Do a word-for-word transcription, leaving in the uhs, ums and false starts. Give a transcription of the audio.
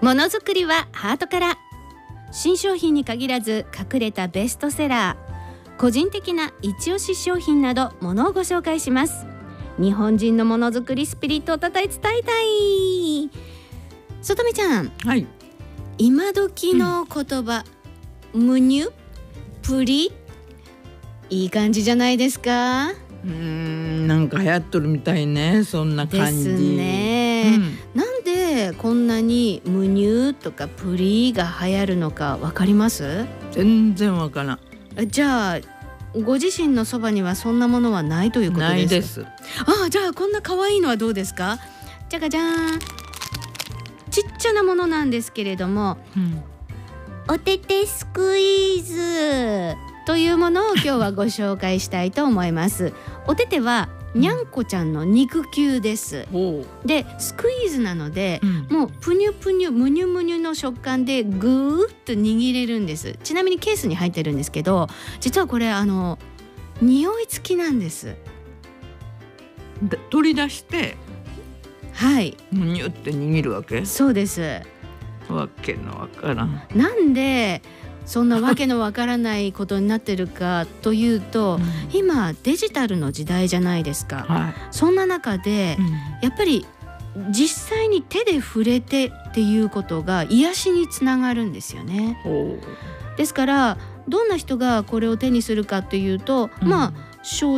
ものづくりはハートから。新商品に限らず隠れたベストセラー、個人的な一押し商品などものをご紹介します。日本人のものづくりスピリットをたたえ伝えたい。外見ちゃん、 はい、 今時の言葉、うん、むにゅ、ぷり、いい感じじゃないですか。 うーん、なんか流行っとるみたいね、そんな感じですね、うん、なんでこんなにむにゅとかぷりが流行るのかわかります？ 全然わからん。 じゃあご自身のそばにはそんなものはないということですか？ ないです。 あ、じゃあこんな可愛いのはどうですか？じゃがじゃーん、ちっちゃなものなんですけれども、うん、おててスクイーズというものを今日はご紹介したいと思います。おててはにゃんこちゃんの肉球です、うん、でスクイーズなので、うん、もうプニュプニュムニュムニュの食感でぐーっと握れるんです。ちなみにケースに入ってるんですけど、実はこれあの匂い付きなんです。 取り出してはい、 むにゅって握るわけ？ そうです。 わけのわからん。 なんでそんなわけのわからないことになってるかというと、うん、今デジタルの時代じゃないですか、はい、そんな中で、うん、やっぱり実際に手で触れてっていうことが癒しにつながるんですよね。ですからどんな人がこれを手にするかというと、うん、まあ